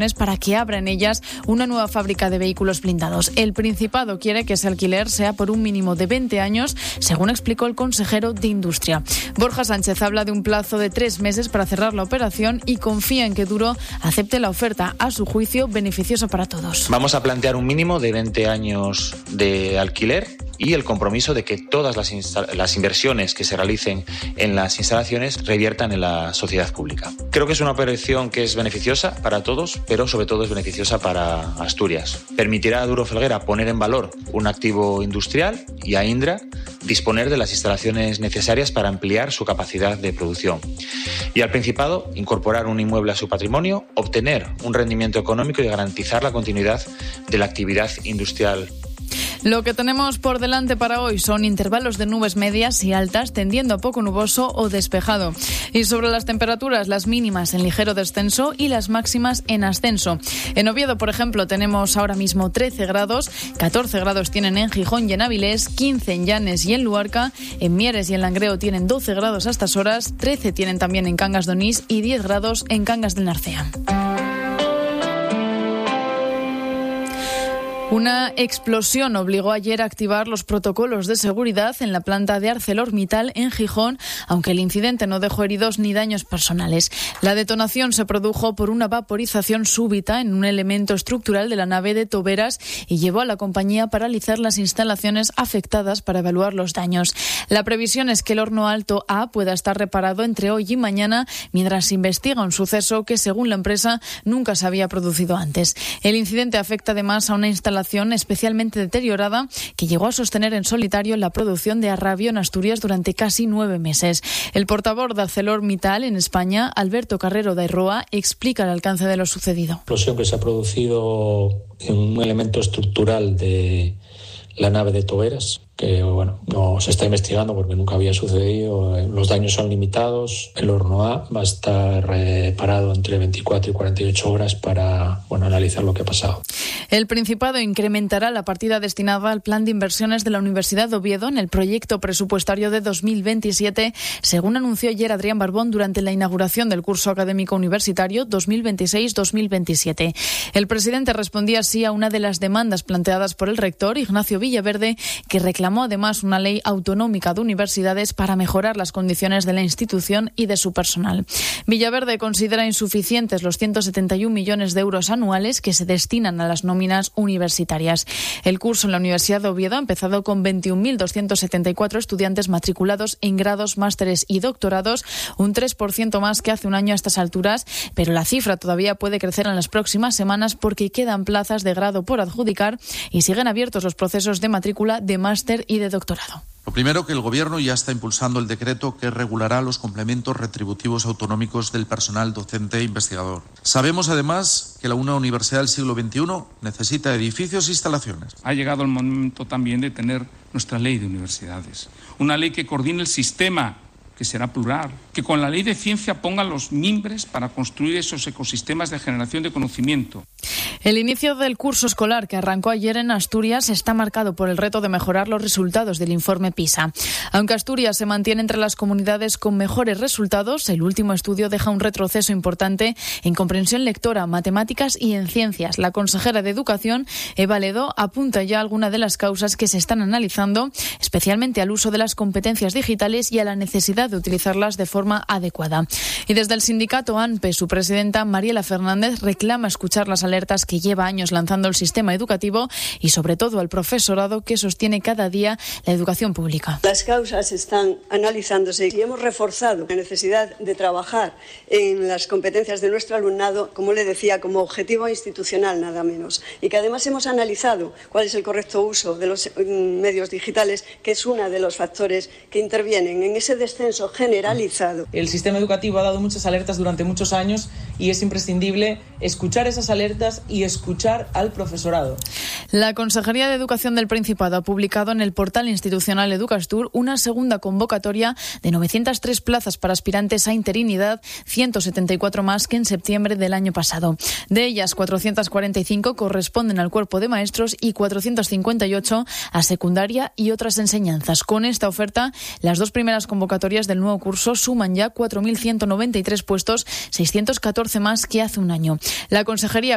para que abra en ellas una nueva fábrica de vehículos blindados. El Principado quiere que ese alquiler sea por un mínimo de 20 años, según explicó el consejero de Industria. Borja Sánchez habla de un plazo de 3 meses para cerrar la operación y confía en que Duro acepte la oferta, a su juicio beneficiosa para todos. Vamos a plantear un mínimo de 20 años de alquiler y el compromiso de que todas las inversiones que se realicen en las instalaciones reviertan en la sociedad pública. Creo que es una operación que es beneficiosa para todos, pero sobre todo es beneficiosa para Asturias. Permitirá a Duro Felguera poner en valor un activo industrial y a Indra disponer de las instalaciones necesarias para ampliar su capacidad de producción. Y al Principado incorporar un inmueble a su patrimonio, obtener un rendimiento económico y garantizar la continuidad de la actividad industrial. Lo que tenemos por delante para hoy son intervalos de nubes medias y altas, tendiendo a poco nuboso o despejado. Y sobre las temperaturas, las mínimas en ligero descenso y las máximas en ascenso. En Oviedo, por ejemplo, tenemos ahora mismo 13 grados, 14 grados tienen en Gijón y en Avilés, 15 en Llanes y en Luarca, en Mieres y en Langreo tienen 12 grados a estas horas, 13 tienen también en Cangas de Onís y 10 grados en Cangas del Narcea. Una explosión obligó ayer a activar los protocolos de seguridad en la planta de ArcelorMittal en Gijón, aunque el incidente no dejó heridos ni daños personales. La detonación se produjo por una vaporización súbita en un elemento estructural de la nave de toberas y llevó a la compañía a paralizar las instalaciones afectadas para evaluar los daños. La previsión es que el horno alto A pueda estar reparado entre hoy y mañana, mientras se investiga un suceso que, según la empresa, nunca se había producido antes. El incidente afecta además a una instalación especialmente deteriorada que llegó a sostener en solitario la producción de Arrabio en Asturias durante casi 9 meses. El portavoz de ArcelorMittal en España, Alberto Carrero de Roa, explica el alcance de lo sucedido. La explosión que se ha producido en un elemento estructural de la nave de toberas, que no se está investigando porque nunca había sucedido. Los daños son limitados. El horno A va a estar parado entre 24 y 48 horas para analizar lo que ha pasado. El Principado incrementará la partida destinada al plan de inversiones de la Universidad de Oviedo en el proyecto presupuestario de 2027, según anunció ayer Adrián Barbón durante la inauguración del curso académico universitario 2026-2027. El presidente respondía así a una de las demandas planteadas por el rector, Ignacio Villaverde, que reclamó además una ley autonómica de universidades para mejorar las condiciones de la institución y de su personal. Villaverde considera insuficientes los 171 millones de euros anuales que se destinan a las nóminas universitarias. El curso en la Universidad de Oviedo ha empezado con 21.274 estudiantes matriculados en grados, másteres y doctorados, un 3% más que hace un año a estas alturas, pero la cifra todavía puede crecer en las próximas semanas porque quedan plazas de grado por adjudicar y siguen abiertos los procesos de matrícula de máster y de doctorado. Lo primero, que el Gobierno ya está impulsando el decreto que regulará los complementos retributivos autonómicos del personal docente e investigador. Sabemos, además, que una universidad del siglo XXI necesita edificios e instalaciones. Ha llegado el momento también de tener nuestra ley de universidades. Una ley que coordine el sistema, que será plural, que con la ley de ciencia ponga los mimbres para construir esos ecosistemas de generación de conocimiento. El inicio del curso escolar que arrancó ayer en Asturias está marcado por el reto de mejorar los resultados del informe PISA. Aunque Asturias se mantiene entre las comunidades con mejores resultados, el último estudio deja un retroceso importante en comprensión lectora, matemáticas y en ciencias. La consejera de Educación, Eva Ledo, apunta ya algunas de las causas que se están analizando, especialmente al uso de las competencias digitales y a la necesidad de utilizarlas de forma adecuada. Y desde el sindicato ANPE, su presidenta Mariela Fernández reclama escuchar las alertas que lleva años lanzando el sistema educativo y sobre todo al profesorado que sostiene cada día la educación pública. Las causas están analizándose y hemos reforzado la necesidad de trabajar en las competencias de nuestro alumnado, como le decía, como objetivo institucional nada menos, y que además hemos analizado cuál es el correcto uso de los medios digitales, que es uno de los factores que intervienen en ese descenso generalizado. El sistema educativo ha dado muchas alertas durante muchos años y es imprescindible escuchar esas alertas y escuchar al profesorado. La Consejería de Educación del Principado ha publicado en el portal institucional Educastur una segunda convocatoria de 903 plazas para aspirantes a interinidad, 174 más que en septiembre del año pasado. De ellas, 445 corresponden al cuerpo de maestros y 458 a secundaria y otras enseñanzas. Con esta oferta, las dos primeras convocatorias del nuevo curso suman ya 4.193 puestos, 614 más que hace un año. La Consejería